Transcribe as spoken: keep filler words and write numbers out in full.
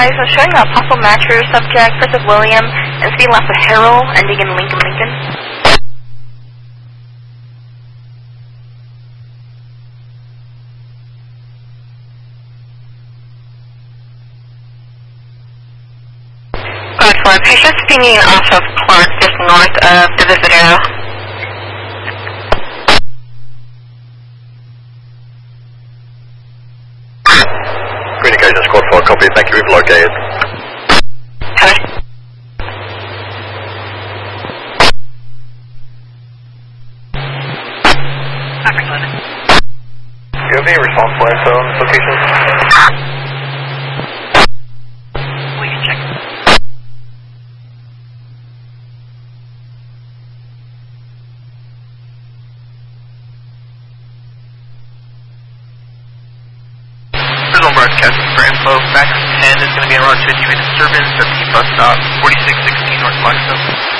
guys. I'm showing a possible match for your subject, first of William, and speed left of Harold, ending in Lincoln, Lincoln. Good for patients pinging off of Clark, just north of the Visitor. Communication squad four, copy, thank you, we've located. Okay. Do you have any response line zone locations? We can check. Visual broadcast for info. Fax ten is going to be around fifty minute disturbance at the bus stop forty-six sixteen North Blackstone.